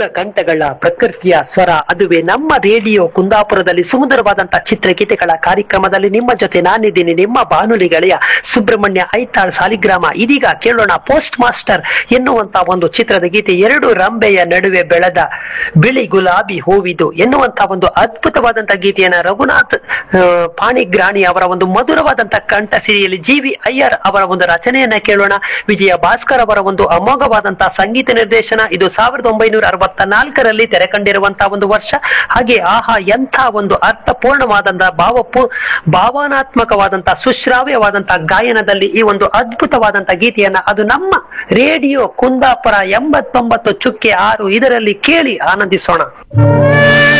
ಸುಮಧುರ ಕಂಠಗಳ ಪ್ರಕೃತಿಯ ಸ್ವರ, ಅದುವೇ ನಮ್ಮ ರೇಡಿಯೋ ಕುಂದಾಪುರದಲ್ಲಿ ಸುಮಧುರವಾದಂತಹ ಚಿತ್ರಗೀತೆಗಳ ಕಾರ್ಯಕ್ರಮದಲ್ಲಿ ನಿಮ್ಮ ಜೊತೆ ನಾನಿದ್ದೀನಿ, ನಿಮ್ಮ ಬಾನುಲಿ ಗೆಳೆಯ ಸುಬ್ರಹ್ಮಣ್ಯ ಐತಾಳ್ ಸಾಲಿಗ್ರಾಮ. ಇದೀಗ ಕೇಳೋಣ ಪೋಸ್ಟ್ ಮಾಸ್ಟರ್ ಎನ್ನುವಂತ ಒಂದು ಚಿತ್ರದ ಗೀತೆ. ಎರಡು ರಂಬೆಯ ನಡುವೆ ಬೆಳೆದ ಬಿಳಿ ಗುಲಾಬಿ ಹೂವಿದು ಎನ್ನುವಂತ ಒಂದು ಅದ್ಭುತವಾದಂತಹ ಗೀತೆಯನ್ನ ರಘುನಾಥ್ ಪಾಣಿಗ್ರಾಣಿ ಅವರ ಒಂದು ಮಧುರವಾದಂತಹ ಕಂಠ ಸಿರಿಯಲ್ಲಿ ಜಿ.ವಿ. ಅಯ್ಯರ್ ಅವರ ಒಂದು ರಚನೆಯನ್ನ ಕೇಳೋಣ. ವಿಜಯ ಭಾಸ್ಕರ್ ಅವರ ಒಂದು ಅಮೋಘವಾದಂತಹ ಸಂಗೀತ ನಿರ್ದೇಶನ. ಇದು 1964ರಲ್ಲಿ ತೆರೆ ಕಂಡಿರುವಂತಹ ಒಂದು ವರ್ಷ. ಹಾಗೆ ಆಹಾ ಎಂಥ ಒಂದು ಅರ್ಥಪೂರ್ಣವಾದಂತಹ ಭಾವನಾತ್ಮಕವಾದಂತಹ ಸುಶ್ರಾವ್ಯವಾದಂತಹ ಗಾಯನದಲ್ಲಿ ಈ ಒಂದು ಅದ್ಭುತವಾದಂತಹ ಗೀತೆಯನ್ನ ಅದು ನಮ್ಮ ರೇಡಿಯೋ ಕುಂದಾಪುರ 89.6 ಇದರಲ್ಲಿ ಕೇಳಿ ಆನಂದಿಸೋಣ.